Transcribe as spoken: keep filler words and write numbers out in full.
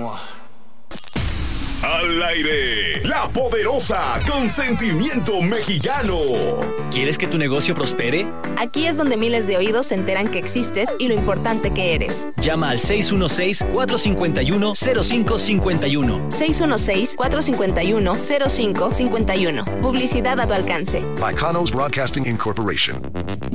Al aire, La Poderosa, con sentimiento mexicano. ¿Quieres que tu negocio prospere? Aquí es donde miles de oídos se enteran que existes y lo importante que eres. Llama al seis uno seis, cuatro cinco uno, cero cinco cinco uno. seis uno seis, cuatro cinco uno, cero cinco cinco uno. Publicidad a tu alcance. By Kanos Broadcasting Incorporation.